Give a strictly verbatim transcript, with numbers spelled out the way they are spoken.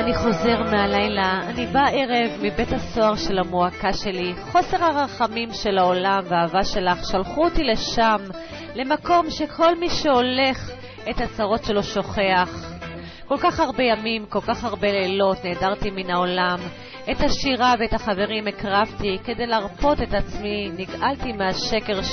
אני חוזר מהלילה, אני בא ערב מבית הסוהר של המועקה שלי. חוסר הרחמים של העולם והאהבה שלך שלחו אותי לשם, למקום שכל מי שהולך את הצרות שלו שוכח. כל כך הרבה ימים, כל כך הרבה לילות נעדרתי מן העולם. את השירה ואת החברים הקרבתי כדי להרפות את עצמי, נגאלתי מהשקר